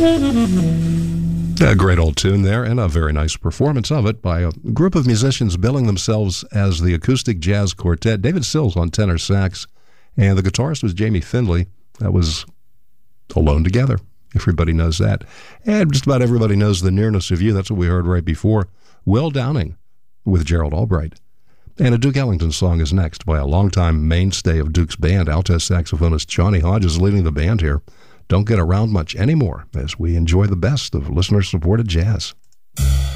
A great old tune there, and a very nice performance of it by a group of musicians billing themselves as the Acoustic Jazz Quartet. David Sills on tenor sax, and the guitarist was Jamie Findlay. That was Alone Together. Everybody knows that. And just about everybody knows The Nearness of You. That's what we heard right before. Will Downing with Gerald Albright. And a Duke Ellington song is next by a longtime mainstay of Duke's band, alto saxophonist Johnny Hodges, leading the band here. Don't get around much anymore as we enjoy the best of listener-supported jazz.